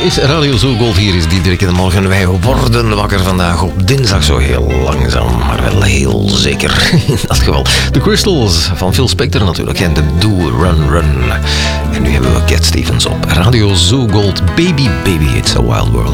is Radio Zo Gold. Hier is Diederik in de morgen. Wij worden wakker vandaag op dinsdag, zo heel langzaam, maar wel heel zeker in dat geval. The Crystals van Phil Spector natuurlijk en de Do Run Run. En nu hebben we Cat Stevens op Radio Zo Gold. Baby, baby, it's a wild world.